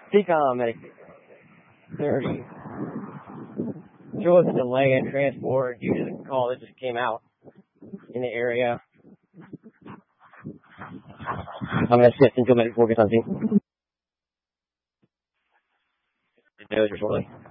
CCOM Medic 30. There was a delay in transport due to the call that just came out in the area. I'm going to shift until Medic 4 gets on scene. Shortly.